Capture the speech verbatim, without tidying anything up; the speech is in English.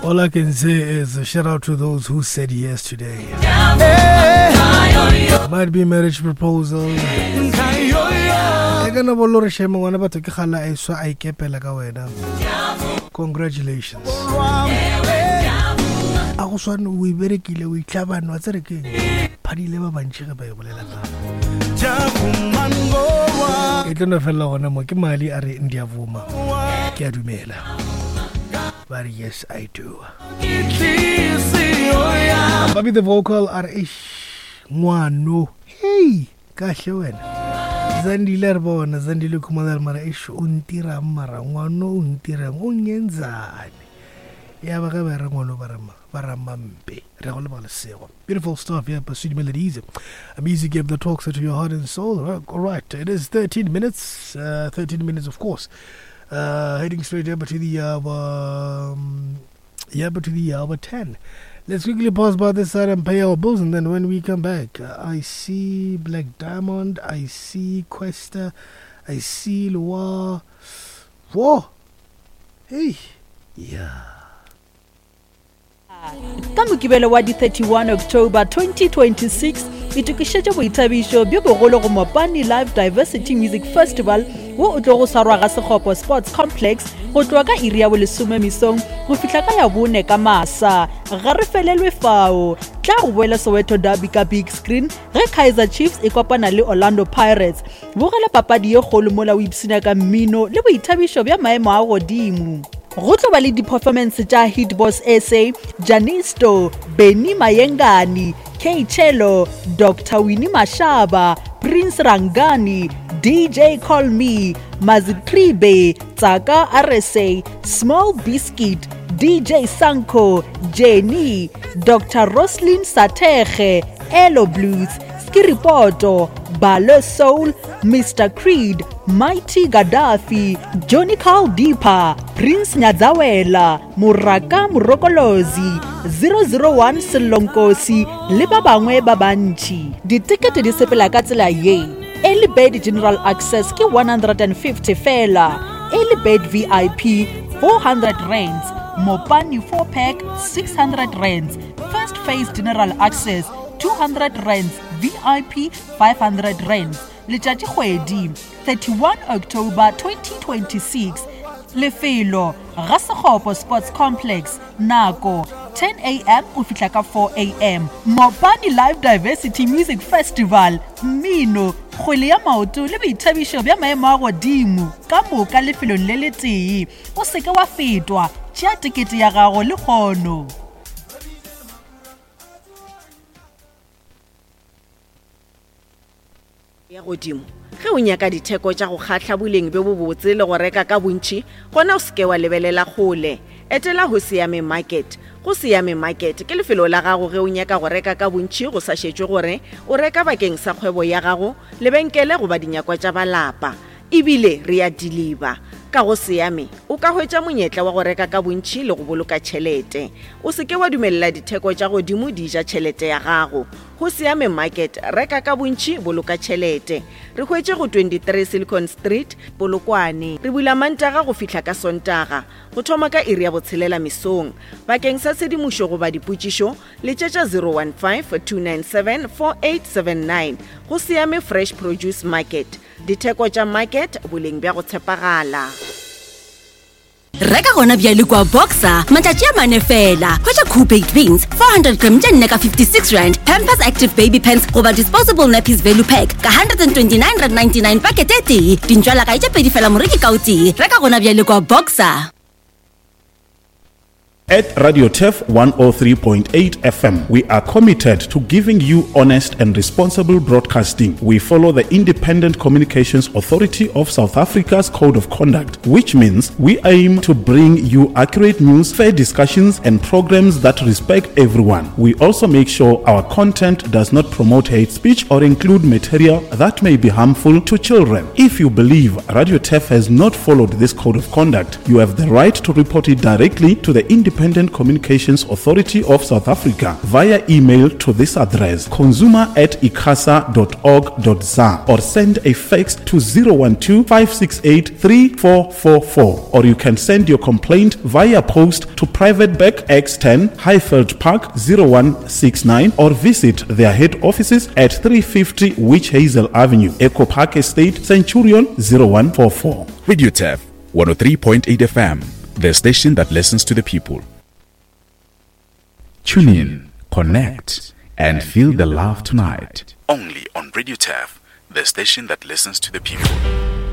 All I can say is a shout out to those who said yes today. Might be marriage proposal. Congratulations. We very killer, we clavan, what's it again? Paddy Leva Banchika by Bolella. I don't know if I know Mali are India woman. Cadumela. But yes, I do. Baby, the vocal are ish. Mwano. Hey, Kashawen. Zandi Lerbon, Zandi Lukumadal Mara ish untira mara. Mwano untira munyenzani. Beautiful stuff, yeah, pursued melodies. A music game that talks to your heart and soul. All right, it is thirteen minutes. Uh, thirteen minutes, of course. Uh, heading straight over to the hour, um, yeah, but to the hour ten. Let's quickly pause by this side and pay our bills, and then when we come back, uh, I see Black Diamond, I see Questa, I see Loire. Whoa, hey, yeah. Ka mokibelo wa di thirty-one October twenty twenty-six itukishetše boithabišo bjo bogolo go Mopani Live Diversity Music Festival wo o tlo go sarwa ga Sekgopo Sports Complex go tloa ka iri ya bolesome misong go fihla ka ya bone ka masa ga re felelwe fao tla go boela Soweto Derby ka big screen ge Kaizer Chiefs e kopana le Orlando Pirates bogela papadi ye kgolo mola o ipsina ka mmino le boithabišo bja maemo a godimo. Go tlo ba le di-performance tša Hitboss S A, Janisto, Benny Mayengani, K Chelo, Doctor Winnie Mashaba, Prince Rangani, D J Call Me, Mazitribe, Tsaka R S A, Small Biscuit, D J Sanko, Jenny, Doctor Roslyn Sateche, Elo Blues, Skiripoto, Balo Soul, Mister Creed, Mighty Gaddafi, Johnny Caldipa, Prince Nyadzawela, Muraka Murokolozi, zero zero one Selonkosi, le ba bangwe ba bantši. Ditikete di sepela ka tsela ye. Early Bird General Access ke one hundred fifty fela. Early Bird V I P four hundred rands. Mopani four pack six hundred rands. First Phase General Access two hundred rands. V I P five hundred rands. Letšatši kgwedi thirty-one October twenty twenty-six. Lefelo ga Sekgopo Sports Complex. Nako ten a m o fihla ka four a m Mopani Live Diversity Music Festival. Mmino, kgwele ya maoto le boithabišo bja maemo a godimo ka moka lefelong le le tee. O seke wa fetwa, tšea tikete ya gago le kgono. Ya godimo ge o nyaka ditheko tša go kgatla boleng be bo botse le go reka ka bontši gona o seke wa lebelela kgole etela go Siame Market. Go Siame Market ke lefelo la gago ge o nyaka go reka ka bontši go sa šetšwe gore o reka bakeng sa kgwebo ya gago lebenkele go ba dinyakwa tša balapa ebile re ya deliver. Ka go Siame o ka hwetša monyetla wa go reka ka bontši le go boloka tšhelete. O seke wa dumelela ditheko tša godimo di ja tšhelete ya gago. Go Siame Market reka ka bontši boloka tšhelete. Re hwetše go twenty-three Silicon Street Polokwane. Re bula Mantaga go fihla ka Sontaga go thoma ka iri ya botshelela misong. Bakeng sa tshedimošo go ba dipotšišo letšetša zero one five two nine seven four eight seven nine. Go Siame Fresh Produce Market. Ditheko tša market boleng bja go tshepagala. Reka gona bjale kwa Boxer matšatši a mane fela. Hwetša Cool-Baked Beans four hundred grams tša nne ka fifty-six rand. Pampers Active Baby Pants goba Disposable Nappies Value Pack ka one hundred twenty-nine rand ninety-nine pakete e tee. Dintšwala ka e tša pedi fela moreki ka o tee. Reka gona bjale kwa Boxer. At Radio Tef one oh three point eight F M, we are committed to giving you honest and responsible broadcasting. We follow the Independent Communications Authority of South Africa's Code of Conduct, which means we aim to bring you accurate news, fair discussions, and programs that respect everyone. We also make sure our content does not promote hate speech or include material that may be harmful to children. If you believe Radio Tef has not followed this Code of Conduct, you have the right to report it directly to the Independent Independent Communications Authority of South Africa via email to this address consumer at icasa dot org dot za or send a fax to zero one two, five six eight, three four four four, or you can send your complaint via post to Private Bag X ten, Highfield Park zero one six nine, or visit their head offices at three fifty Witch Hazel Avenue, Echo Park Estate, Centurion zero one four four. Radio T E F one oh three point eight F M, the station that listens to the people. Tune in, connect, and feel the love tonight. Only on Radio T E F, the station that listens to the people.